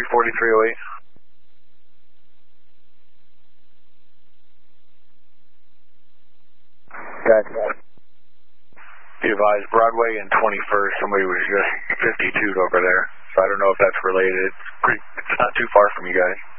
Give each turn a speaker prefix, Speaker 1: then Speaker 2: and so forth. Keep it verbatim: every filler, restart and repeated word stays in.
Speaker 1: three forty-three oh eight.
Speaker 2: Gotcha.
Speaker 1: Be advised, Broadway and twenty-first, somebody was just fifty-two'd over there. So I don't know if that's related. It's, pretty, it's not too far from you guys.